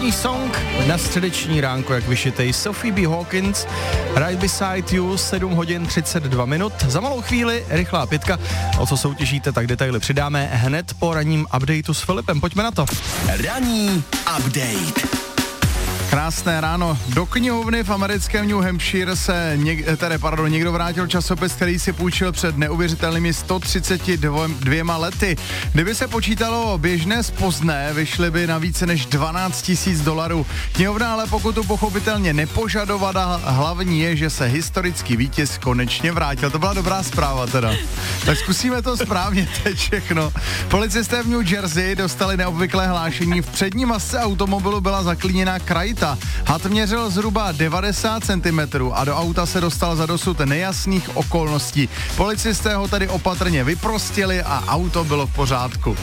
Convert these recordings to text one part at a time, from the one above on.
Životní song na středeční ránko, jak vyšitej Sophie B. Hawkins, Right Beside You, 7 hodin 32 minut. Za malou chvíli rychlá pětka. O co soutěžíte, tak detaily přidáme hned po ranním updateu s Filipem. Pojďme na to. Ranní update. Krásné ráno. Do knihovny v americkém New Hampshire se někdo vrátil časopis, který si půjčil před neuvěřitelnými 132 lety. Kdyby se počítalo běžné spozné, vyšly by na více než $12,000. Knihovna ale pokutu pochopitelně nepožadovala, hlavní je, že se historický vítěz konečně vrátil. To byla dobrá zpráva teda. Tak zkusíme to správně teď všechno. Policisté v New Jersey dostali neobvyklé hlášení. V přední masce automobilu byla zaklíněná krajita. Had měřil zhruba 90 cm a do auta se dostal za dosud nejasných okolností. Policisté ho tedy opatrně vyprostili a auto bylo v pořádku.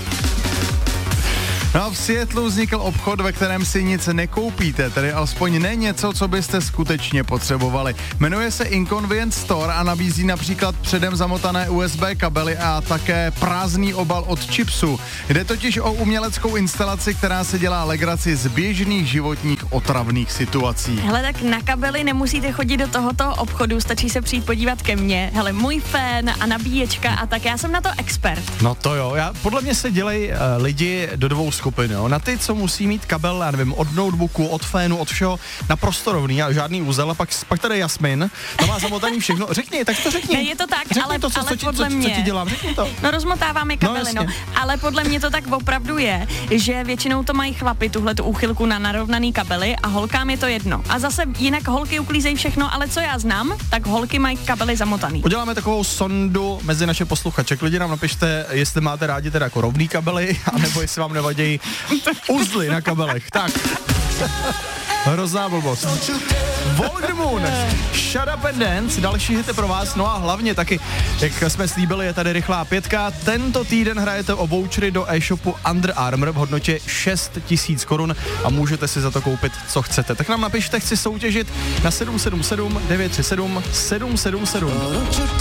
No a v Seattlu vznikl obchod, ve kterém si nic nekoupíte, tedy alespoň ne něco, co byste skutečně potřebovali. Jmenuje se Inconvenient Store a nabízí například předem zamotané USB kabely a také prázdný obal od chipsu. Jde totiž o uměleckou instalaci, která se dělá legraci z běžných životních otravných situací. Hele, tak na kabely nemusíte chodit do tohoto obchodu, stačí se přijít podívat ke mně. Hele, můj fén a nabíječka a tak, já jsem na to expert. No to jo, podle mě se dělají lidi do dvou skupin, jo. Na ty, co musí mít kabel, já nevím, od notebooku, od fénu, od všeho, naprosto rovný a žádný úzel, a pak tady Jasmin, to má zamotaný všechno. Řekni, tak to řekni. Ne, je to tak, řekni ale podle mě. Co ti dělám, řekni to. No rozmotáváme kabely, no. Ale podle mě to tak opravdu je, že většinou to mají chlapi, tuhletu úchylku na narovnaný kabely a holkám je to jedno. A zase jinak holky uklízejí všechno, ale co já znám, tak holky mají kabely zamotaný. Uděláme takovou sondu mezi naše posluchače. Klidně nám napište, jestli máte rádi teda jako rovný kabely, anebo jestli vám nevadí uzly na kabelech. Tak. Hrozná blbost. Volker Moon, Shut Up and Dance, další hity pro vás, no a hlavně taky, jak jsme slíbili, je tady rychlá pětka. Tento týden hrajete o vouchery do e-shopu Under Armour v hodnotě 6 000 korun a můžete si za to koupit, co chcete. Tak nám napište, chci soutěžit na 777 937 777.